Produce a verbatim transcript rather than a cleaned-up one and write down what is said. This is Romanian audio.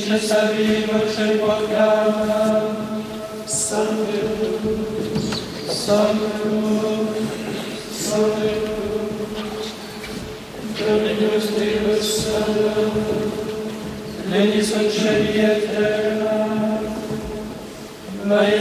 salvino ce proclama, Sanctus, Sanctus, Sanctus, Dominus Deus Sanctus, Lenis in Cieli aeterna,